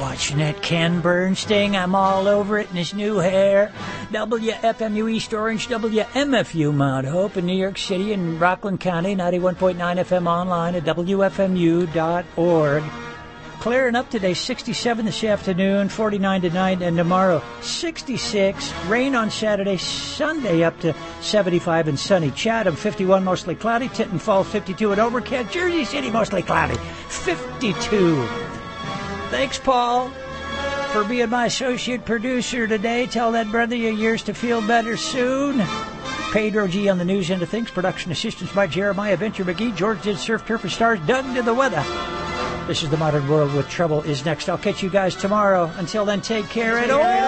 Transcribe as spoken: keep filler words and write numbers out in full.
watching that Ken Bernstein? I'm all over it in his new hair. W F M U East Orange, W M F U Mount Hope in New York City and Rockland County, ninety-one point nine F M online at W F M U dot org. Clearing up today, sixty-seven this afternoon, forty-nine tonight, and tomorrow, sixty-six. Rain on Saturday, Sunday up to seventy-five and sunny. Chatham, fifty-one, mostly cloudy. Tinton Falls, fifty-two, and overcast. Jersey City, mostly cloudy, fifty-two. Thanks, Paul, for being my associate producer today. Tell that brother of yours to feel better soon. Pedro G. on the news end of things. Production assistance by Jeremiah Venture McGee. George did surf, turf, and stars. Doug did the weather. This is The Modern World with Trouble is next. I'll catch you guys tomorrow. Until then, take care. And oh,